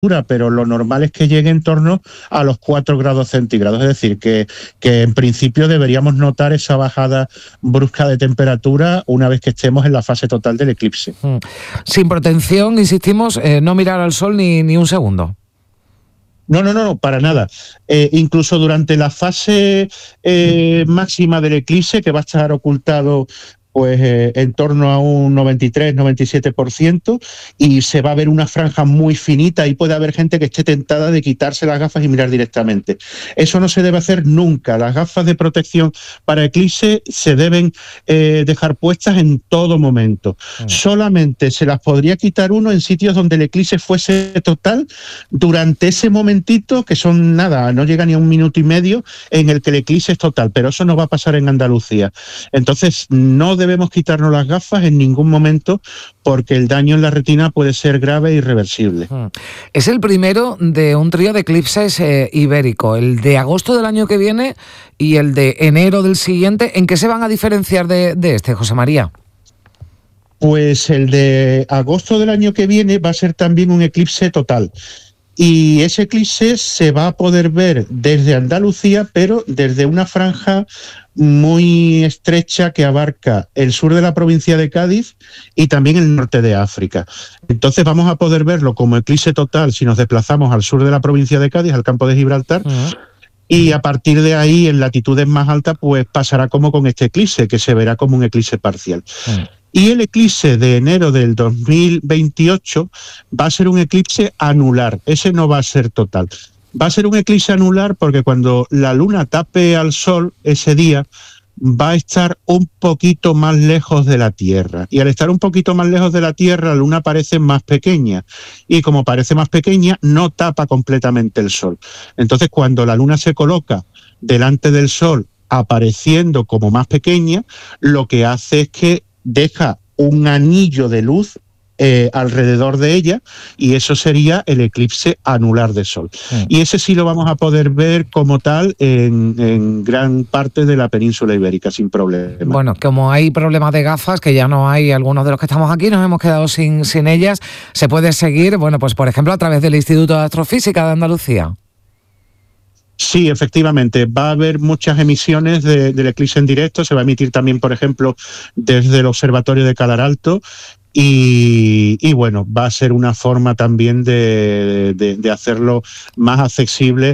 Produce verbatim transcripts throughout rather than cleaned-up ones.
pero lo normal es que llegue en torno a los cuatro grados centígrados, es decir, que, que en principio deberíamos notar esa bajada brusca de temperatura una vez que estemos en la fase total del eclipse. Sin protección, insistimos, eh, no mirar al sol ni, ni un segundo. No, no, no, no, para nada. Eh, incluso durante la fase eh, máxima del eclipse, que va a estar ocultado pues eh, en torno a un noventa y tres, noventa y siete por ciento, y se va a ver una franja muy finita y puede haber gente que esté tentada de quitarse las gafas y mirar directamente. Eso no se debe hacer nunca. Las gafas de protección para eclipse se deben eh, dejar puestas en todo momento. Mm. Solamente se las podría quitar uno en sitios donde el eclipse fuese total durante ese momentito, que son nada, no llega ni a un minuto y medio, en el que el eclipse es total, pero eso no va a pasar en Andalucía. Entonces, no debemos quitarnos las gafas en ningún momento porque el daño en la retina puede ser grave e irreversible. Es el primero de un trío de eclipses eh, ibérico, el de agosto del año que viene y el de enero del siguiente. ¿En qué se van a diferenciar de, de este, José María? Pues el de agosto del año que viene va a ser también un eclipse total. Y ese eclipse se va a poder ver desde Andalucía, pero desde una franja muy estrecha que abarca el sur de la provincia de Cádiz y también el norte de África. Entonces vamos a poder verlo como eclipse total si nos desplazamos al sur de la provincia de Cádiz, al campo de Gibraltar, uh-huh. Y a partir de ahí, en latitudes más altas, pues pasará como con este eclipse, que se verá como un eclipse parcial. Uh-huh. Y el eclipse de enero del dos mil veintiocho va a ser un eclipse anular, ese no va a ser total. Va a ser un eclipse anular porque cuando la luna tape al sol ese día va a estar un poquito más lejos de la Tierra. Y al estar un poquito más lejos de la Tierra, la luna parece más pequeña. Y como parece más pequeña, no tapa completamente el sol. Entonces, cuando la luna se coloca delante del sol, apareciendo como más pequeña, lo que hace es que deja un anillo de luz eh, alrededor de ella y eso sería el eclipse anular de sol. Sí. Y ese sí lo vamos a poder ver como tal en, en gran parte de la península ibérica sin problema. Bueno, como hay problemas de gafas, que ya no hay algunos de los que estamos aquí, nos hemos quedado sin, sin ellas, se puede seguir, bueno, pues por ejemplo a través del Instituto de Astrofísica de Andalucía. Sí, efectivamente, va a haber muchas emisiones de, del eclipse en directo, se va a emitir también, por ejemplo, desde el Observatorio de Calar Alto y, y bueno, va a ser una forma también de, de, de hacerlo más accesible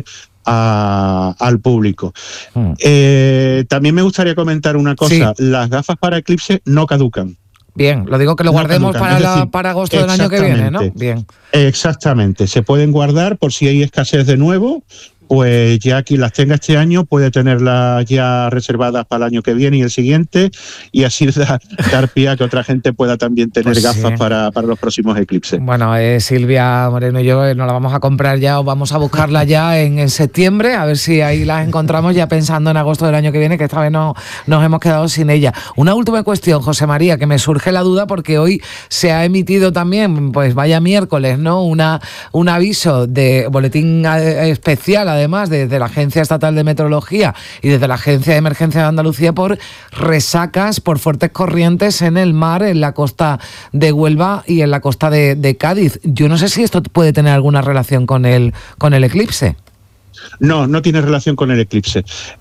a, al público. Hmm. Eh, también me gustaría comentar una cosa, sí. Las gafas para eclipse no caducan. Bien, lo digo que lo guardemos no para, decir, la, para agosto del año que viene, ¿no? Bien. Exactamente, se pueden guardar por si hay escasez de nuevo, pues ya quien las tenga este año puede tenerlas ya reservadas para el año que viene y el siguiente, y así da, dar pie a que otra gente pueda también tener pues gafas sí. para, para los próximos eclipses. Bueno, eh, Silvia Moreno y yo eh, nos la vamos a comprar ya o vamos a buscarla ya en, en septiembre, a ver si ahí las encontramos ya pensando en agosto del año que viene, que esta vez no, nos hemos quedado sin ella. Una última cuestión, José María, que me surge la duda porque hoy se ha emitido también, pues vaya miércoles, ¿no? Una, un aviso de boletín especial, además desde la Agencia Estatal de Meteorología y desde la Agencia de Emergencia de Andalucía por resacas por fuertes corrientes en el mar, en la costa de Huelva y en la costa de, de Cádiz. Yo no sé si esto puede tener alguna relación con el, con el eclipse. No, no tiene relación con el eclipse.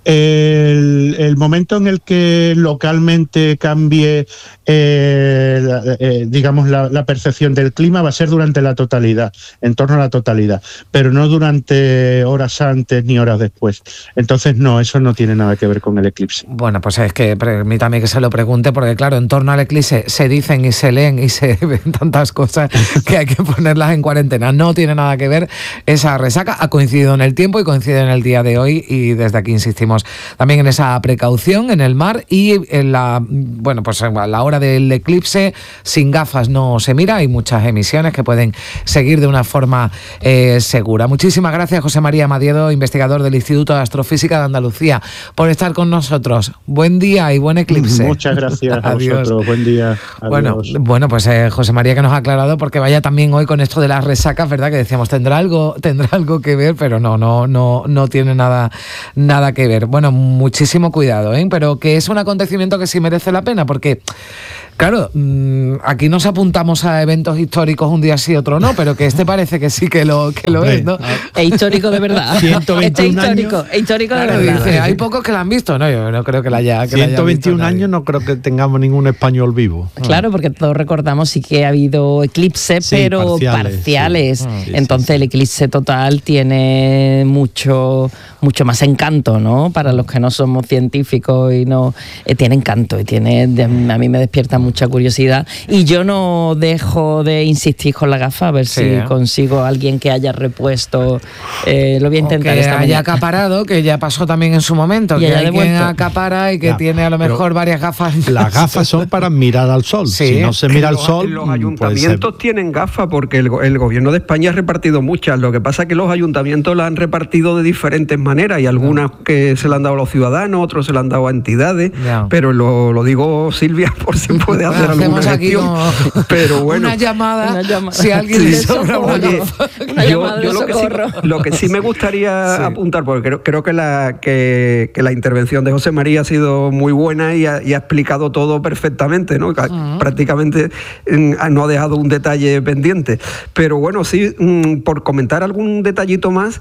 El, el momento en el que localmente cambie, eh, la, eh, digamos, la, la percepción del clima va a ser durante la totalidad, en torno a la totalidad, pero no durante horas antes ni horas después. Entonces, no, eso no tiene nada que ver con el eclipse. Bueno, pues es que permítame que se lo pregunte, porque claro, en torno al eclipse se dicen y se leen y se ven tantas cosas que hay que ponerlas en cuarentena. No tiene nada que ver esa resaca, ha coincidido en el tiempo y coincide en el día de hoy y desde aquí insistimos también en esa precaución en el mar y en la, bueno, pues a la hora del eclipse sin gafas no se mira, hay muchas emisiones que pueden seguir de una forma eh, segura. Muchísimas gracias, José María Madiedo, investigador del Instituto de Astrofísica de Andalucía, por estar con nosotros. Buen día y buen eclipse. Muchas gracias a vosotros, buen día. Adiós. Bueno, bueno, pues eh, José María que nos ha aclarado, porque vaya también hoy con esto de las resacas, ¿verdad? Que decíamos, tendrá algo, tendrá algo que ver, pero no, no, no, no tiene nada, nada que ver. Bueno, muchísimo cuidado, ¿eh? Pero que es un acontecimiento que sí merece la pena, porque Claro, mmm, aquí nos apuntamos a eventos históricos un día sí, otro no, pero que este parece que sí que lo, que lo Hombre, es, ¿no? Es histórico de verdad. ciento veintiún este es histórico, años. es histórico de Claro, verdad. dice, hay pocos que la han visto, no, yo no creo que la haya que ciento veintiún la haya visto años no creo que tengamos ningún español vivo. Claro, porque todos recordamos sí que ha habido eclipses, Sí, pero parciales, parciales. sí. Sí, Entonces sí, sí. el eclipse total tiene mucho, mucho más encanto, ¿no? Para los que no somos científicos y no eh, tiene encanto y tiene, de, a mí me despierta mucha curiosidad. Y yo no dejo de insistir con la gafa a ver Sí, si ¿eh? consigo a alguien que haya repuesto. Eh, lo voy a O intentar que esta haya mañana. acaparado, que ya pasó también en su momento, Y que haya hay quien devuelto. acapara y que Ya, tiene a lo pero mejor varias gafas. Las gafas son para mirar al sol. Sí. Si no se mira al los, sol, los mm, ayuntamientos pues, tienen gafas porque el, go- el gobierno de España ha repartido muchas. Lo que pasa es que los ayuntamientos las han repartido de diferentes maneras y algunas que se le han dado a los ciudadanos, otros se le han dado a entidades. Ya. Pero lo, lo digo, Silvia, por si puede hacer alguna Hacemos aquí gestión. como Pero bueno. una llamada, Una llamada. si a alguien Sí. le sobra una Oye, gafa. Una yo, llamada de yo lo, que sí, socorro. lo que sí me gustaría Sí. apuntar, porque creo, creo que, la, que, que la intervención de José María ha sido muy buena y ha, y ha explicado todo perfectamente, ¿no? Uh-huh. Prácticamente mm, no ha dejado un detalle pendiente. Pero bueno, sí, mm, por comentar algún detallito más,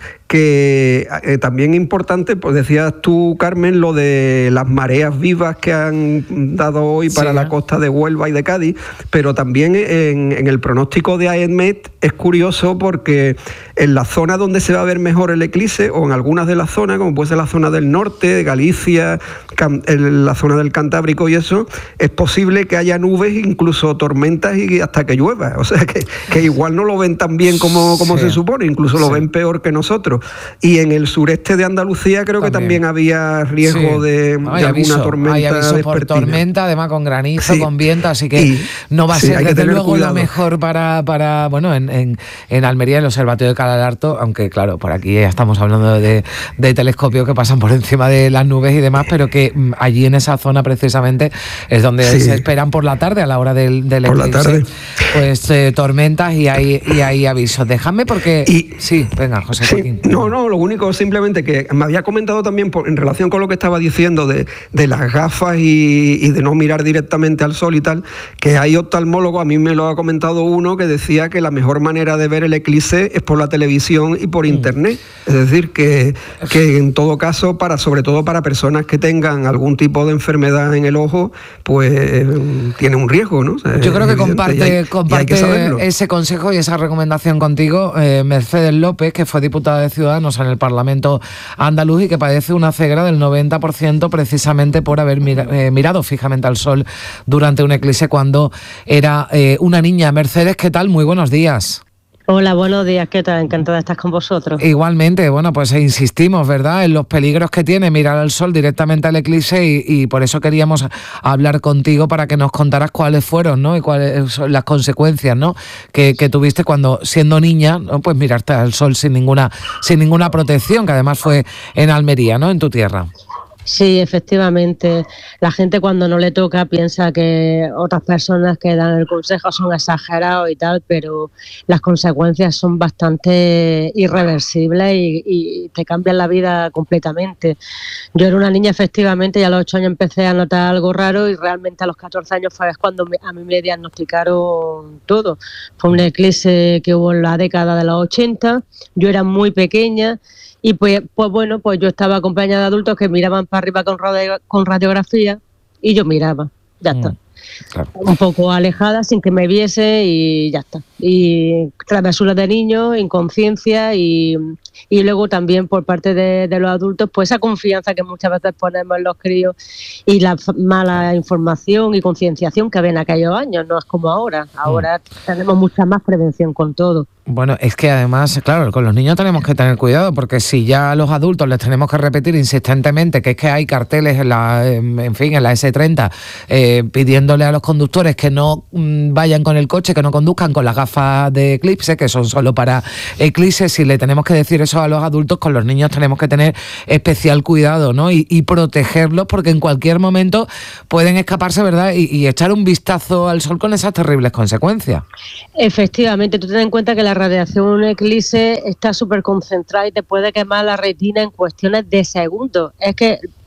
que eh, también importante, pues decías tú, Carmen, lo de las mareas vivas que han dado hoy para Sí. la costa de Huelva y de Cádiz, pero también en, en el pronóstico de AEMET es curioso porque en la zona donde se va a ver mejor el eclipse, o en algunas de las zonas, como puede ser la zona del norte, de Galicia, Can- en la zona del Cantábrico y eso, es posible que haya nubes, incluso tormentas y hasta que llueva. O sea que, que igual no lo ven tan bien como, como Sí. se supone, incluso lo Sí. ven peor que nosotros. Y en el sureste de Andalucía creo que También. también había riesgo Sí. de, No, hay de aviso, alguna tormenta hay aviso por vespertina. tormenta, además con granizo, Sí. con viento, así que Y- no va a sí, ser hay que desde tener luego cuidado. lo mejor para, para bueno, en, en, en Almería, el Observatorio de Calararto, aunque claro, por aquí ya estamos hablando de, de telescopios que pasan por encima de las nubes y demás, pero que mm, allí en esa zona precisamente es donde Sí. se esperan por la tarde, a la hora del, del Por la eclipse, tarde. pues eh, tormentas y hay, y hay avisos. Déjame porque... Y- sí, venga, José Sí, Joaquín. no, no, lo único simplemente que me había comentado también por, en relación con lo que estaba diciendo de, de las gafas y, y de no mirar directamente al sol y tal, que hay oftalmólogos, a mí me lo ha comentado uno que decía que la mejor manera de ver el eclipse es por la televisión y por internet. Es decir, que, que en todo caso, para sobre todo para personas que tengan algún tipo de enfermedad en el ojo, pues eh, tiene un riesgo, ¿no? O sea, Yo creo que es evidente comparte, y hay- y hay que comparte saberlo. ese consejo y esa recomendación contigo eh, Mercedes López, que fue diputada de Ciudadanos en el Parlamento andaluz y que padece una ceguera del noventa por ciento precisamente por haber mira, eh, mirado fijamente al sol durante un eclipse cuando era eh, una niña. Mercedes, ¿qué tal? Muy buenos días. Hola, buenos días, ¿qué tal? Encantada de estar con vosotros. Igualmente, bueno, pues insistimos, ¿verdad?, en los peligros que tiene mirar al sol directamente al eclipse y, y por eso queríamos hablar contigo para que nos contaras cuáles fueron, ¿no?, y cuáles son las consecuencias, ¿no?, que, que tuviste cuando, siendo niña, ¿no?, pues mirarte al sol sin ninguna, sin ninguna protección, que además fue en Almería, ¿no?, en tu tierra. Sí, efectivamente. La gente cuando no le toca piensa que otras personas que dan el consejo son exagerados y tal, pero las consecuencias son bastante irreversibles y, y te cambian la vida completamente. Yo era una niña efectivamente y a los ocho años empecé a notar algo raro y realmente a los catorce años fue cuando me, a mí me diagnosticaron todo. Fue un eclipse que hubo en la década de los ochenta, yo era muy pequeña. Y pues, pues bueno, pues yo estaba acompañada de adultos que miraban para arriba con, radio, con radiografía y yo miraba, ya está. Mm, claro. Un poco alejada sin que me viese y ya está. Y travesuras de niños, inconsciencia y, y luego también por parte de, de los adultos, pues esa confianza que muchas veces ponemos en los críos y la f- mala información y concienciación que había en aquellos años, no es como ahora. Ahora mm. tenemos mucha más prevención con todo. Bueno, es que además, claro, con los niños tenemos que tener cuidado porque si ya a los adultos les tenemos que repetir insistentemente que es que hay carteles en la, en fin, en la ese treinta eh, pidiéndole a los conductores que no mmm, vayan con el coche, que no conduzcan con las gafas de eclipse, que son solo para eclipses, si le tenemos que decir eso a los adultos, con los niños tenemos que tener especial cuidado, ¿no? Y, y protegerlos porque en cualquier momento pueden escaparse, ¿verdad? Y, y echar un vistazo al sol con esas terribles consecuencias. Efectivamente, tú ten en cuenta que la radiación un eclipse está súper concentrada y te puede quemar la retina en cuestiones de segundos. Es que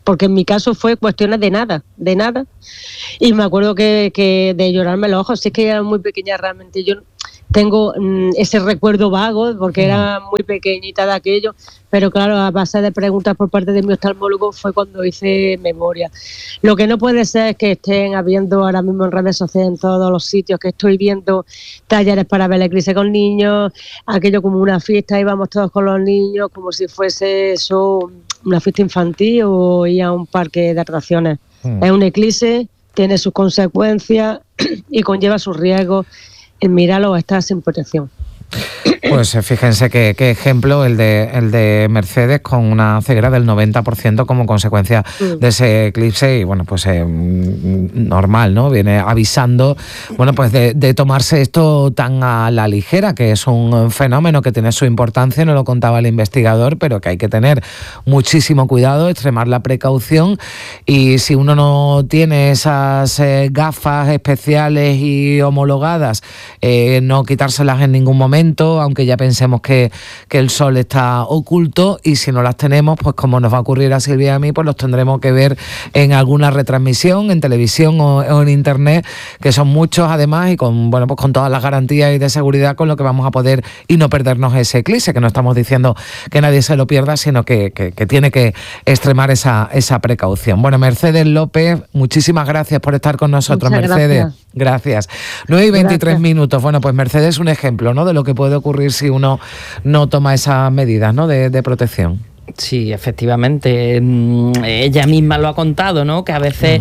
porque en mi caso fue cuestiones de nada, de nada. Y me acuerdo que, que de llorarme los ojos, sí que era muy pequeña realmente, yo tengo mm, ese recuerdo vago, porque era muy pequeñita de aquello, pero claro, a base de preguntas por parte de mi oftalmólogo fue cuando hice memoria. Lo que no puede ser es que estén habiendo ahora mismo en redes sociales, en todos los sitios, que estoy viendo talleres para ver la eclipse con niños, aquello como una fiesta, íbamos todos con los niños, como si fuese eso una fiesta infantil o ir a un parque de atracciones. Mm. Es un eclipse, tiene sus consecuencias y conlleva sus riesgos. En mirarlo está sin protección. Pues fíjense qué, qué ejemplo el de el de Mercedes, con una ceguera del noventa por ciento como consecuencia mm. de ese eclipse, y bueno, pues eh, normal, ¿no? Viene avisando, bueno, pues de, de tomarse esto tan a la ligera, que es un fenómeno que tiene su importancia, no lo contaba el investigador, pero que hay que tener muchísimo cuidado, extremar la precaución, y si uno no tiene esas eh, gafas especiales y homologadas, eh, no quitárselas en ningún momento, aunque ya pensemos que, que el sol está oculto, y si no las tenemos, pues como nos va a ocurrir a Silvia y a mí, pues los tendremos que ver en alguna retransmisión, en televisión o, o en internet, que son muchos además, y con bueno pues con todas las garantías y de seguridad con lo que vamos a poder y no perdernos ese eclipse, que no estamos diciendo que nadie se lo pierda, sino que, que, que tiene que extremar esa, esa precaución. Bueno, Mercedes López, muchísimas gracias por estar con nosotros. Muchas Mercedes. Gracias. Gracias. nueve y veintitrés gracias. Minutos. Bueno, pues Mercedes es un ejemplo, ¿no?, de lo que puede ocurrir si uno no toma esas medidas, ¿no?, de, de protección. Sí, efectivamente. Ella misma lo ha contado, ¿no? Que a veces mm.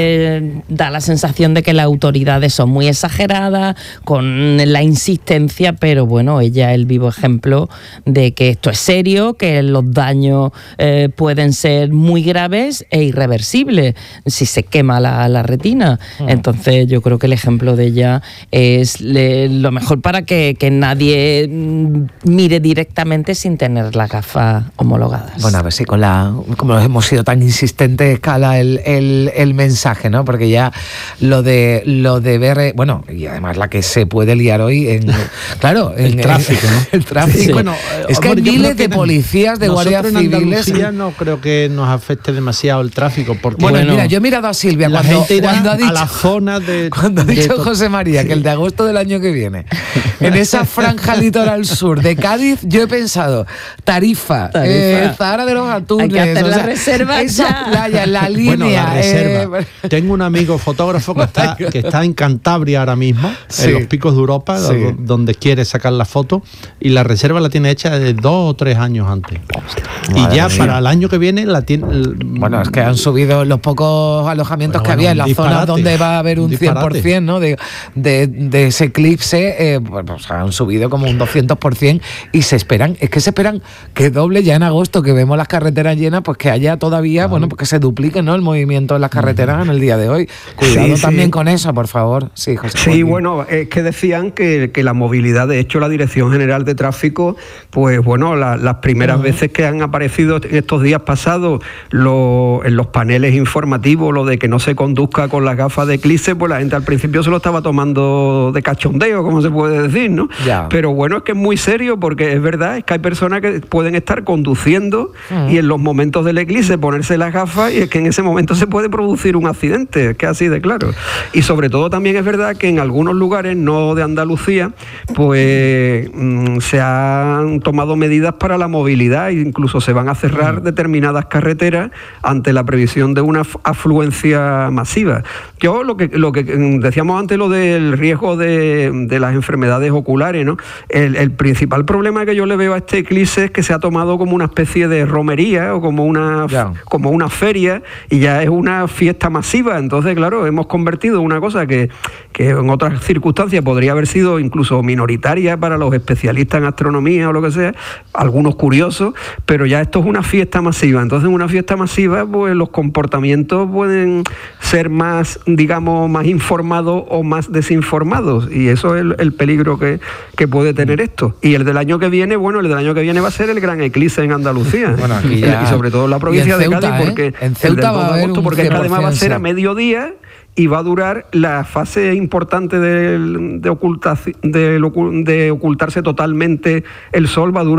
eh, da la sensación de que las autoridades son muy exageradas con la insistencia, pero bueno, ella es el vivo ejemplo de que esto es serio, que los daños eh, pueden ser muy graves e irreversibles si se quema la, la retina. Mm. Entonces yo creo que el ejemplo de ella es le, lo mejor para que, que nadie mire directamente sin tener la gafa homologada. Bueno, a ver si con la, como hemos sido tan insistentes, escala el, el, el mensaje, ¿no? Porque ya lo de lo de ver, bueno, y además la que se puede liar hoy en, claro, en el tráfico, ¿no? El tráfico. Sí. Bueno, es que hay miles de policías, de guardias civiles. En no creo que nos afecte demasiado el tráfico, porque bueno, bueno mira, yo he mirado a Silvia la cuando, gente irá cuando ha dicho a la zona de cuando ha dicho de, José María sí. que el de agosto del año que viene, en esa franja litoral sur de Cádiz, yo he pensado Tarifa, Tarifa. Eh, Zahara de los Atunes, hay que hacer o la sea, reserva esa ya. playa, la línea. Bueno, la reserva. Eh, Tengo un amigo fotógrafo que está, que está en Cantabria ahora mismo, sí. en los Picos de Europa, sí. donde quiere sacar la foto, y la reserva la tiene hecha de dos o tres años antes. Madre y ya mía. Para el año que viene la tiene. Bueno, es que han subido los pocos alojamientos bueno, que bueno, había en las zonas donde va a haber un, un cien por ciento, ¿no? de, de, de ese eclipse, eh, pues, pues han subido como un doscientos por ciento, y se esperan, es que se esperan que doble ya en agosto, que vemos las carreteras llenas, pues que haya todavía, claro. bueno, pues que se duplique, ¿no?, el movimiento en las carreteras uh-huh. en el día de hoy. Cuidado sí, también sí. con eso, por favor. Sí, José. Sí, Joaquín. Bueno, es que decían que, que la movilidad, de hecho, la Dirección General de Tráfico, pues bueno, la, las primeras uh-huh. veces que han aparecido en estos días pasados lo, en los paneles informativos, lo de que no se conduzca con las gafas de eclipse, pues la gente al principio se lo estaba tomando de cachondeo, como se puede decir, ¿no? Ya. Pero bueno, es que es muy serio, porque es verdad, es que hay personas que pueden estar conduciendo uh-huh. y en los momentos del eclipse ponerse las gafas, y es que en ese momento se puede producir un accidente, que es así de claro. Y sobre todo también es verdad que en algunos lugares, no de Andalucía, pues mmm, se han tomado medidas para la movilidad, e incluso se van a cerrar uh-huh. determinadas carreteras ante la previsión de una afluencia masiva. Yo lo que lo que decíamos antes, lo del riesgo de, de las enfermedades oculares, ¿no? El, el principal problema que yo le veo a este eclipse es que se ha tomado como una especie de romería o como una yeah. como una feria, y ya es una fiesta masiva. Entonces, claro, hemos convertido una cosa que, que en otras circunstancias podría haber sido incluso minoritaria para los especialistas en astronomía o lo que sea, algunos curiosos, pero ya esto es una fiesta masiva. Entonces, en una fiesta masiva, pues los comportamientos pueden ser más, digamos, más informados o más desinformados, y eso es el, el peligro que, que puede tener esto. Y el del año que viene, bueno, el del año que viene va a ser el gran eclipse en Andalucía. Bueno, aquí ya... y sobre todo en la provincia en Ceuta, de Cádiz, porque ¿eh? En Ceuta el del dos de agosto, porque además va a ser a mediodía y va a durar la fase importante de, de, ocultaci- de, de ocultarse totalmente el sol, va a durar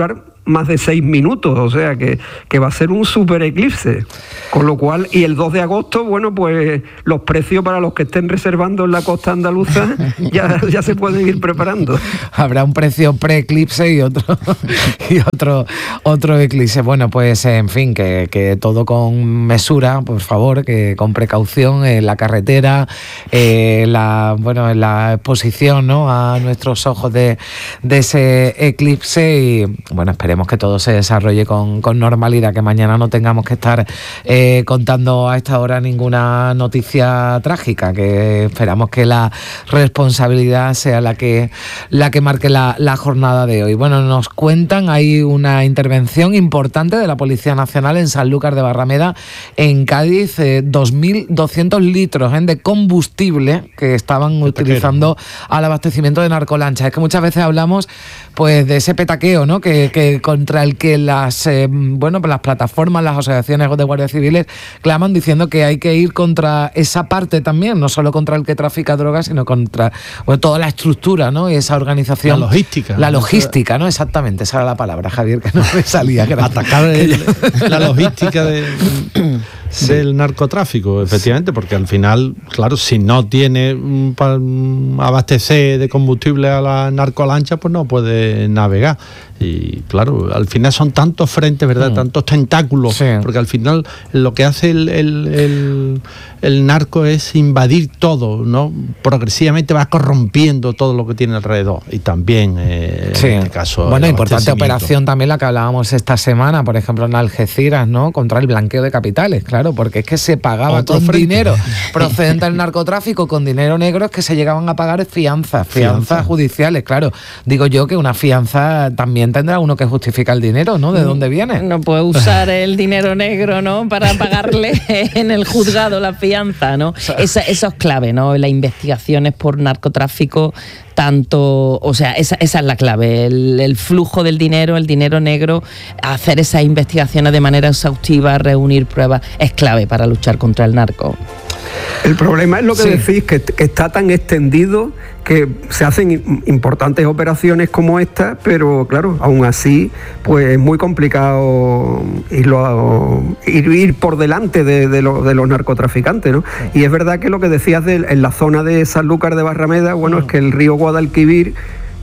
más de seis minutos, o sea que, que va a ser un super eclipse. Con lo cual, y el dos de agosto, bueno, pues los precios para los que estén reservando en la costa andaluza ya, ya se pueden ir preparando. Habrá un precio pre-eclipse y otro y otro otro eclipse. Bueno, pues en fin, que, que todo con mesura, por favor, que con precaución en la carretera, eh, la bueno, en la exposición, ¿no?, a nuestros ojos de, de ese eclipse, y bueno, esperemos que todo se desarrolle con, con normalidad, que mañana no tengamos que estar eh, contando a esta hora ninguna noticia trágica, que esperamos que la responsabilidad sea la que la que marque la, la jornada de hoy. Bueno, nos cuentan, hay una intervención importante de la Policía Nacional en Sanlúcar de Barrameda, en Cádiz, eh, dos mil doscientos litros eh, de combustible que estaban utilizando al abastecimiento de narcolanchas. Es que muchas veces hablamos pues de ese petaqueo, ¿no?, que, que contra el que las eh, bueno, las plataformas, las asociaciones de guardias civiles claman, diciendo que hay que ir contra esa parte también, no solo contra el que trafica drogas, sino contra bueno, toda la estructura, ¿no?, y esa organización. La logística. La logística, ¿no? Exactamente, esa era la palabra, Javier, que no me salía. Atacar el, la logística de, sí. del narcotráfico, efectivamente, porque al final, claro, si no tiene um, para um, abastecer de combustible a la narcolancha, pues no puede navegar. Y claro, al final son tantos frentes, ¿verdad? Mm. Tantos tentáculos, sí. Porque al final lo que hace el, el, el, el narco es invadir todo, ¿no? Progresivamente va corrompiendo todo lo que tiene alrededor. Y también, eh, sí. en este caso, bueno, importante operación también la que hablábamos esta semana, por ejemplo, en Algeciras, ¿no?, contra el blanqueo de capitales, claro, porque es que se pagaba Otro con frente. dinero procedente del narcotráfico, con dinero negro, es que se llegaban a pagar fianzas, fianzas Fianza. judiciales, claro. Digo yo que una fianza también tendrá uno que justificar el dinero, ¿no? ¿De dónde viene? No puede usar el dinero negro, ¿no?, para pagarle en el juzgado la fianza, ¿no? Esa, eso es clave, ¿no? Las investigaciones por narcotráfico, tanto, o sea, esa, esa es la clave, el, el flujo del dinero, el dinero negro, hacer esas investigaciones de manera exhaustiva, reunir pruebas, es clave para luchar contra el narco. El problema es lo que sí. decís, que, que está tan extendido que se hacen importantes operaciones como esta, pero claro, aún así, pues es muy complicado irlo a, ir, ir por delante de, de, lo, de los narcotraficantes, ¿no? Y es verdad que lo que decías de, en la zona de Sanlúcar de Barrameda, bueno, es que el río Guadalquivir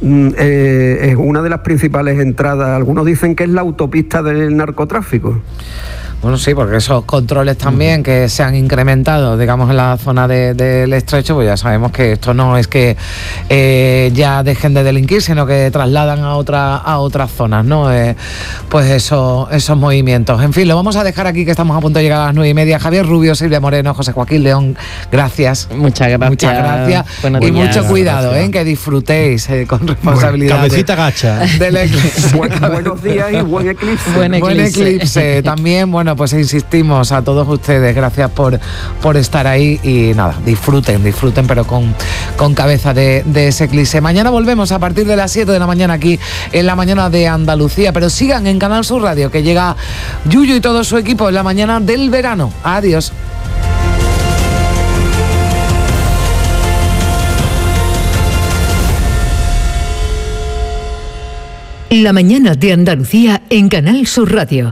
eh, es una de las principales entradas. Algunos dicen que es la autopista del narcotráfico. Bueno, sí, porque esos controles también que se han incrementado, digamos, en la zona de, del estrecho, pues ya sabemos que esto no es que eh, ya dejen de delinquir, sino que trasladan a otra a otras zonas, ¿no? Eh, pues eso, esos movimientos. En fin, lo vamos a dejar aquí, que estamos a punto de llegar a las nueve y media. Javier Rubio, Silvia Moreno, José Joaquín León, gracias. Muchas gracias. Muchas gracias. Buenos y días. Mucho cuidado, ¿eh? Que disfrutéis eh, con responsabilidad. Bueno, cabecita gacha. Del eclipse. Buen, buenos días y buen eclipse. Buen eclipse. Buen eclipse. También, bueno, pues insistimos a todos ustedes, gracias por, por estar ahí, y nada, disfruten, disfruten, pero con, con cabeza de, de ese eclipse. Mañana volvemos a partir de las siete de la mañana aquí en La Mañana de Andalucía, pero sigan en Canal Sur Radio, que llega Yuyu y todo su equipo en la mañana del verano. Adiós. La Mañana de Andalucía en Canal Sur Radio.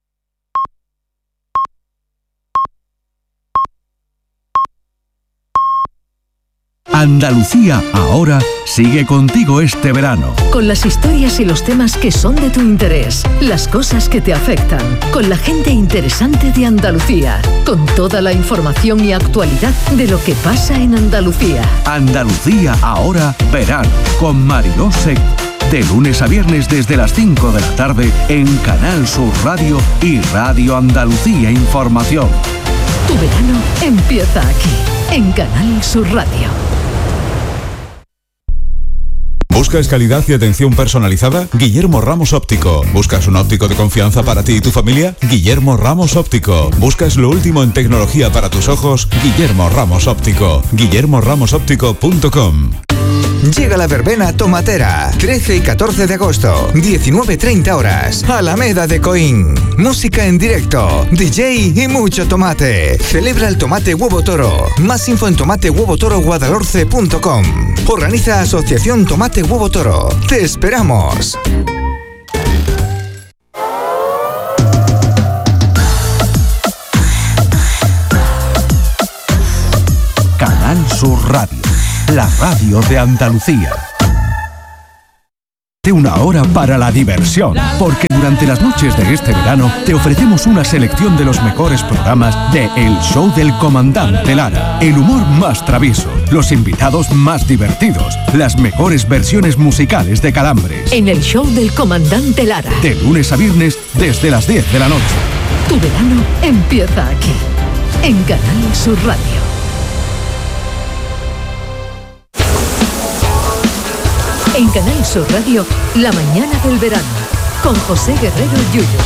Andalucía Ahora sigue contigo este verano. Con las historias y los temas que son de tu interés, las cosas que te afectan, con la gente interesante de Andalucía, con toda la información y actualidad de lo que pasa en Andalucía. Andalucía Ahora verano, con Mariló Seco. De lunes a viernes desde las cinco de la tarde en Canal Sur Radio y Radio Andalucía Información. Tu verano empieza aquí, en Canal Sur Radio. ¿Buscas calidad y atención personalizada? Guillermo Ramos Óptico. ¿Buscas un óptico de confianza para ti y tu familia? Guillermo Ramos Óptico. ¿Buscas lo último en tecnología para tus ojos? Guillermo Ramos Óptico. guillermo ramos óptico punto com. Llega la verbena tomatera, trece y catorce de agosto, diecinueve treinta horas, Alameda de Coín. Música en directo, D J y mucho tomate. Celebra el Tomate Huevo Toro. Más info en tomate huevo toro guadalhorce punto com. Organiza Asociación Tomate Huevo Toro. ¡Te esperamos! la radio de Andalucía. Una hora para la diversión, porque durante las noches de este verano te ofrecemos una selección de los mejores programas de El Show del Comandante Lara, el humor más travieso, los invitados más divertidos, las mejores versiones musicales de Calambres. En El Show del Comandante Lara, de lunes a viernes desde las diez de la noche. Tu verano empieza aquí, en Canal Sur Radio. En Canal Sur Radio, La Mañana del Verano, con José Guerrero Yuyo.